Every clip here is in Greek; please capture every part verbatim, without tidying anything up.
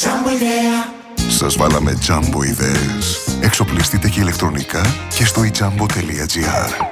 Σας βάλαμε Jumbo ιδέες. Εξοπλιστείτε και ηλεκτρονικά και στο e jumbo τελεία gr.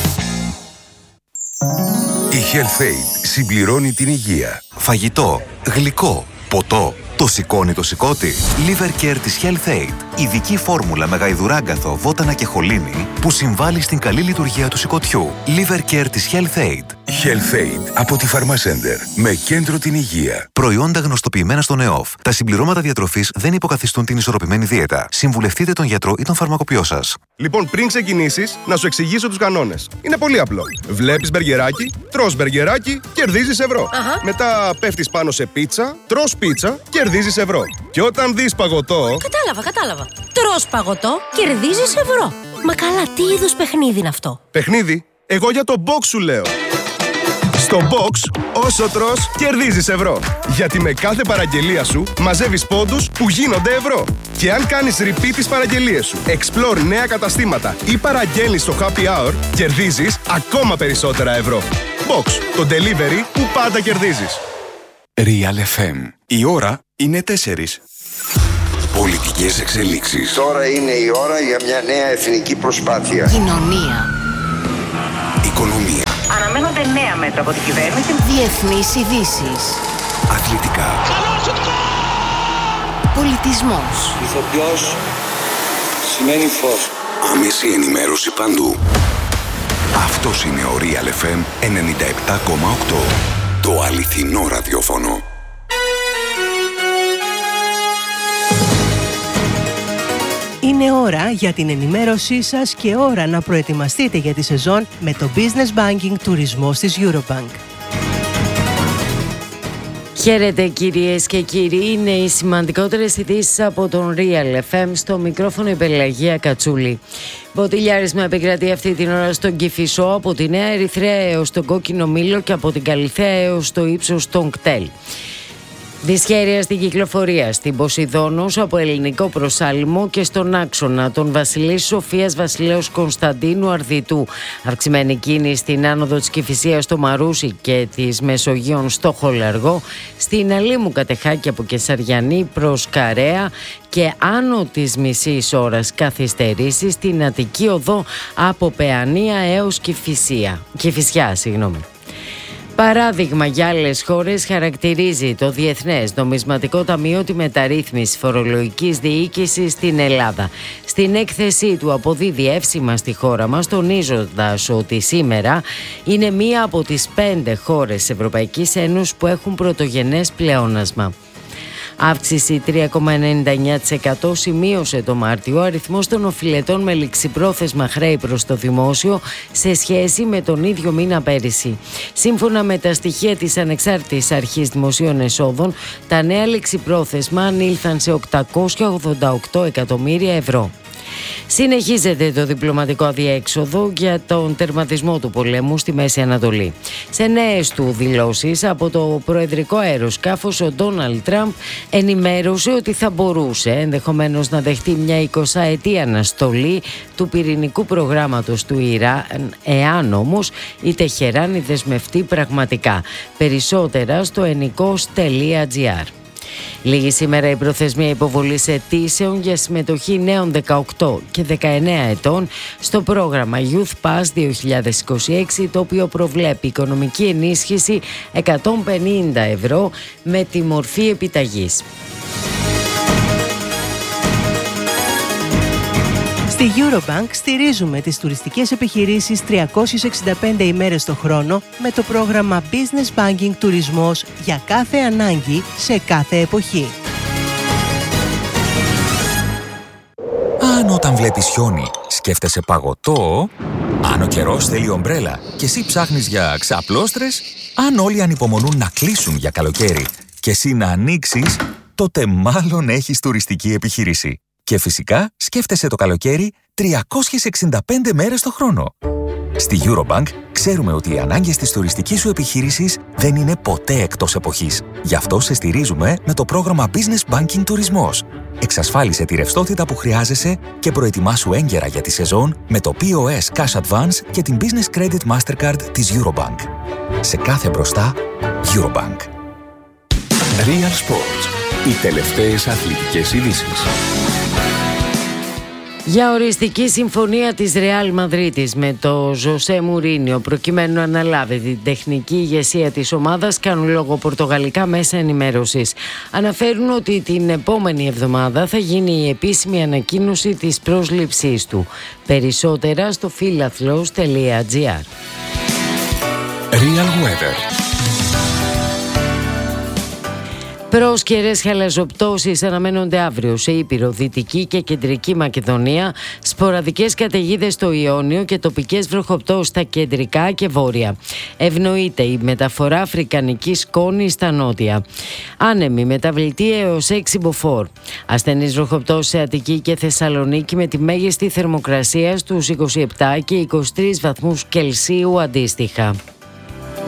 Η Health-Ade συμπληρώνει την υγεία. Φαγητό, γλυκό, ποτό. Το σηκώνει το σηκώτη. Liver Care της Health-Ade. Ειδική φόρμουλα με γαϊδουράγκαθο, βότανα και χολίνη που συμβάλλει στην καλή λειτουργία του σηκωτιού. Liver Care της Health-Ade. Health-Ade από τη Pharmacenter. Με κέντρο την υγεία. Προϊόντα γνωστοποιημένα στον ΕΟΦ. Τα συμπληρώματα διατροφής δεν υποκαθιστούν την ισορροπημένη δίαιτα. Συμβουλευτείτε τον γιατρό ή τον φαρμακοποιό σας. Λοιπόν, πριν ξεκινήσεις, να σου εξηγήσω τους κανόνες. Είναι πολύ απλό. Βλέπεις μπεργκεράκι, τρως μπεργκεράκι, κερδίζεις ευρώ. Αχα. Μετά πέφτεις πάνω σε πίτσα, τρως πίτσα, κερδίζεις ευρώ. Και όταν δεις παγωτό. Κατάλαβα, κατάλαβα. Τρως παγωτό, κερδίζεις ευρώ. Μα καλά, τι είδους παιχνίδι είναι αυτό? Παιχνίδι, εγώ για το box σου λέω. Στο box, όσο τρως, κερδίζεις ευρώ. Γιατί με κάθε παραγγελία σου μαζεύεις πόντους που γίνονται ευρώ. Και αν κάνεις repeat τις παραγγελίες σου, explore νέα καταστήματα ή παραγγέλνεις στο happy hour, κερδίζεις ακόμα περισσότερα ευρώ. Box, το delivery που πάντα κερδίζεις. Real εφ εμ. Η ώρα είναι τέσσερις. Πολιτικές εξελίξεις. Τώρα είναι η ώρα για μια νέα εθνική προσπάθεια. Κοινωνία. Οικονομία. Αναμένονται νέα μέτρα από την κυβέρνηση. Διεθνείς ειδήσεις. Αθλητικά. Πολιτισμός. Ηθοποιός σημαίνει φως. Άμεση ενημέρωση παντού. Αυτός είναι ο Real εφ εμ ενενήντα επτά κόμμα οκτώ. Το αληθινό ραδιόφωνο. Είναι ώρα για την ενημέρωσή σας και ώρα να προετοιμαστείτε για τη σεζόν με το Business Banking τουρισμός της Eurobank. Χαίρετε κυρίες και κύριοι, είναι οι σημαντικότερες ειδήσεις από τον Real εφ εμ, στο μικρόφωνο η Πελαγία Κατσούλη. Μποτιλιάρισμα επικρατεί αυτή την ώρα στον Κηφισό, από τη Νέα Ερυθρέα έως τον Κόκκινο Μήλο και από την Καλιθέα έως το ύψος των Κτέλ. Δυσχέρεια στην κυκλοφορία στην Ποσειδώνος από ελληνικό προσάλυμο και στον άξονα των Βασιλής Σοφίας Βασιλέως Κωνσταντίνου Αρδιτού. Αυξημένη κίνηση στην άνοδο της Κηφισίας στο Μαρούσι και της Μεσογείων στο Χολαργό, στην Αλήμου Κατεχάκη από Κεσαριανή προς Καρέα και άνω της μισής ώρας καθυστερήσει στην Αττική Οδό από Παιανία έως Κηφισιά. Κηφισιά, συγγνώμη. Παράδειγμα για άλλες χώρες χαρακτηρίζει το Διεθνές Νομισματικό Ταμείο τη μεταρρύθμιση φορολογικής διοίκησης στην Ελλάδα. Στην έκθεσή του αποδίδει εύσημα στη χώρα μας, τονίζοντας ότι σήμερα είναι μία από τις πέντε χώρες της Ευρωπαϊκής Ένωσης που έχουν πρωτογενές πλεόνασμα. Αύξηση τρία κόμμα ενενήντα εννέα τοις εκατό σημείωσε το Μάρτιο ο αριθμός των οφειλετών με ληξιπρόθεσμα χρέη προς το δημόσιο σε σχέση με τον ίδιο μήνα πέρυσι. Σύμφωνα με τα στοιχεία της Ανεξάρτητης Αρχής Δημοσίων Εσόδων, τα νέα ληξιπρόθεσμα ανήλθαν σε οκτακόσια ογδόντα οκτώ εκατομμύρια ευρώ. Συνεχίζεται το διπλωματικό αδιέξοδο για τον τερματισμό του πολέμου στη Μέση Ανατολή. Σε νέες του δηλώσεις από το προεδρικό αεροσκάφος, ο Ντόναλντ Τραμπ ενημέρωσε ότι θα μπορούσε ενδεχομένως να δεχτεί μια εικοσαετή αναστολή του πυρηνικού προγράμματος του Ιράν, εάν όμως η Τεχεράνη δεσμευτεί πραγματικά. Περισσότερα στο ενικός τελεία τζι άρ. Λίγη σήμερα η προθεσμία υποβολής αιτήσεων για συμμετοχή νέων δεκαοκτώ και δεκαεννέα ετών στο πρόγραμμα Youth Pass δύο χιλιάδες είκοσι έξι, το οποίο προβλέπει οικονομική ενίσχυση εκατόν πενήντα ευρώ με τη μορφή επιταγής. Στη Eurobank στηρίζουμε τις τουριστικές επιχειρήσεις τριακόσιες εξήντα πέντε ημέρες το χρόνο με το πρόγραμμα Business Banking Τουρισμός για κάθε ανάγκη σε κάθε εποχή. Αν όταν βλέπεις χιόνι σκέφτεσαι παγωτό, αν ο καιρός θέλει ομπρέλα και εσύ ψάχνεις για ξαπλώστρες, αν όλοι ανυπομονούν να κλείσουν για καλοκαίρι και εσύ να ανοίξεις, τότε μάλλον έχεις τουριστική επιχείρηση. Και φυσικά σκέφτεσαι το καλοκαίρι τριακόσιες εξήντα πέντε μέρες το χρόνο. Στη Eurobank ξέρουμε ότι οι ανάγκες της τουριστικής σου επιχείρησης δεν είναι ποτέ εκτός εποχής. Γι' αυτό σε στηρίζουμε με το πρόγραμμα Business Banking Τουρισμός. Εξασφάλισε τη ρευστότητα που χρειάζεσαι και προετοιμάσου έγκαιρα για τη σεζόν με το πι ο ες Cash Advance και την Business Credit Mastercard της Eurobank. Σε κάθε μπροστά, Eurobank. Real Sports. Οι τελευταίες αθλητικές ειδήσεις. Για οριστική συμφωνία της Ρεάλ Μαδρίτης με το Ζωσέ Μουρίνιο προκειμένου να αναλάβει την τεχνική ηγεσία της ομάδας κάνουν λόγο πορτογαλικά μέσα ενημέρωσης. Αναφέρουν ότι την επόμενη εβδομάδα θα γίνει η επίσημη ανακοίνωση της πρόσληψής του. Περισσότερα στο φίλαθλος τελεία τζι άρ. Real Weather. Πρόσκαιρες χαλαζοπτώσεις αναμένονται αύριο σε Ήπειρο, Δυτική και Κεντρική Μακεδονία, σποραδικές καταιγίδες στο Ιόνιο και τοπικές βροχοπτώσεις στα κεντρικά και βόρεια. Ευνοείται η μεταφορά αφρικανικής σκόνης στα νότια. Άνεμη μεταβλητή έως έξι μποφόρ. Ασθενείς βροχοπτώσεις σε Αττική και Θεσσαλονίκη με τη μέγιστη θερμοκρασία στους είκοσι επτά και είκοσι τρεις βαθμούς Κελσίου αντίστοιχα.